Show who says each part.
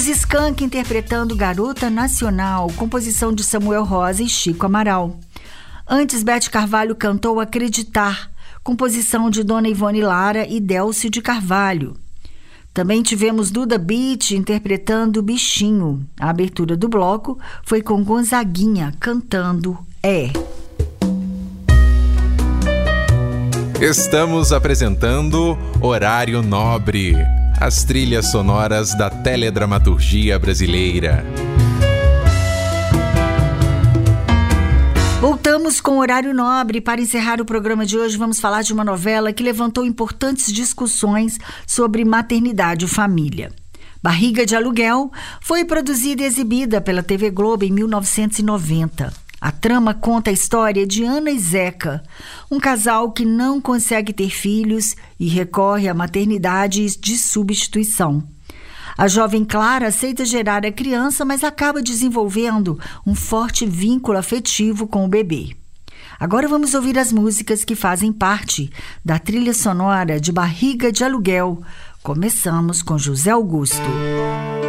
Speaker 1: Skank interpretando Garota Nacional, composição de Samuel Rosa e Chico Amaral. Antes, Beth Carvalho cantou Acreditar, composição de Dona Ivone Lara e Delcio de Carvalho. Também tivemos Duda Beat interpretando Bichinho. A abertura do bloco foi com Gonzaguinha cantando É.
Speaker 2: Estamos apresentando Horário Nobre, as trilhas sonoras da teledramaturgia brasileira.
Speaker 1: Voltamos com Horário Nobre. Para encerrar o programa de hoje, vamos falar de uma novela que levantou importantes discussões sobre maternidade e família. Barriga de Aluguel foi produzida e exibida pela TV Globo em 1990. A trama conta a história de Ana e Zeca, um casal que não consegue ter filhos e recorre à maternidade de substituição. A jovem Clara aceita gerar a criança, mas acaba desenvolvendo um forte vínculo afetivo com o bebê. Agora vamos ouvir as músicas que fazem parte da trilha sonora de Barriga de Aluguel. Começamos com José Augusto.